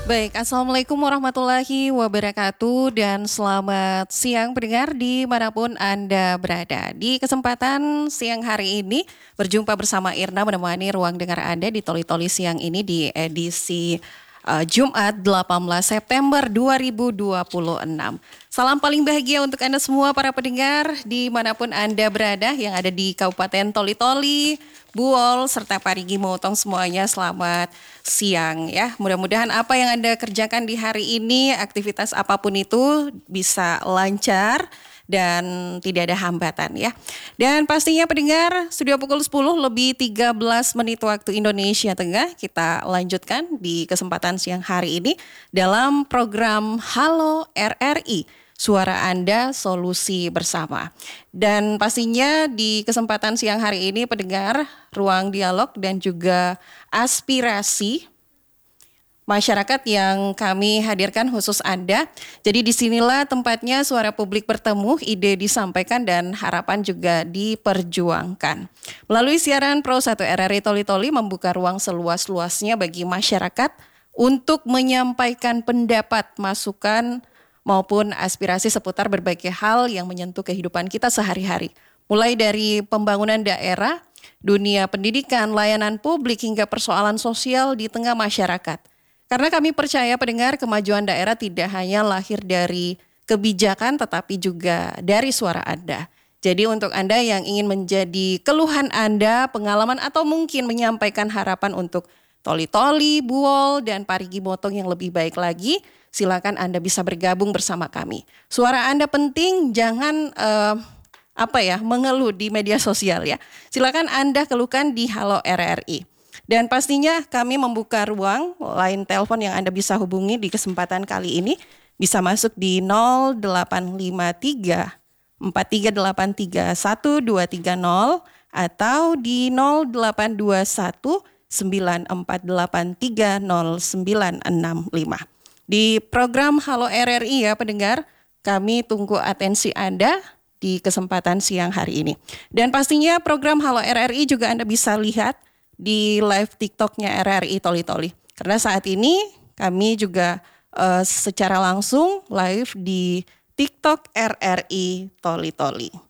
Baik, Assalamualaikum warahmatullahi wabarakatuh dan selamat siang pendengar dimanapun Anda berada. Di kesempatan siang hari ini berjumpa bersama Irna menemani ruang dengar Anda di Toli-Toli siang ini di edisi Jumat 18 September 2026. Salam paling bahagia untuk Anda semua para pendengar dimanapun Anda berada yang ada di Kabupaten Toli-Toli, Buol, serta Parigi Motong semuanya selamat siang ya. Mudah-mudahan apa yang Anda kerjakan di hari ini, aktivitas apapun itu bisa lancar dan tidak ada hambatan ya. Dan pastinya pendengar, sudah pukul 10 lebih 13 menit waktu Indonesia Tengah. Kita lanjutkan di kesempatan siang hari ini dalam program Halo RRI. Suara Anda, solusi bersama. Dan pastinya di kesempatan siang hari ini pendengar, ruang dialog dan juga aspirasi masyarakat yang kami hadirkan khusus Anda. Jadi disinilah tempatnya suara publik bertemu, ide disampaikan dan harapan juga diperjuangkan. Melalui siaran Pro 1 RRI Toli-Toli membuka ruang seluas-luasnya bagi masyarakat untuk menyampaikan pendapat, masukan, maupun aspirasi seputar berbagai hal yang menyentuh kehidupan kita sehari-hari. Mulai dari pembangunan daerah, dunia pendidikan, layanan publik, hingga persoalan sosial di tengah masyarakat. Karena kami percaya pendengar kemajuan daerah tidak hanya lahir dari kebijakan tetapi juga dari suara Anda. Jadi untuk Anda yang ingin menjadi keluhan Anda, pengalaman atau mungkin menyampaikan harapan untuk Toli-Toli, Buol, dan Parigi Motong yang lebih baik lagi, silakan Anda bisa bergabung bersama kami. Suara Anda penting, jangan mengeluh di media sosial ya. Silakan Anda keluhkan di Halo RRI. Dan pastinya kami membuka ruang line telepon yang Anda bisa hubungi di kesempatan kali ini. Bisa masuk di 0853 4383 1230 atau di 0821 9483 0965. Di program Halo RRI ya pendengar, kami tunggu atensi Anda di kesempatan siang hari ini. Dan pastinya program Halo RRI juga Anda bisa lihat di live TikToknya RRI Toli-Toli. Karena saat ini kami juga secara langsung live di TikTok RRI Toli-Toli.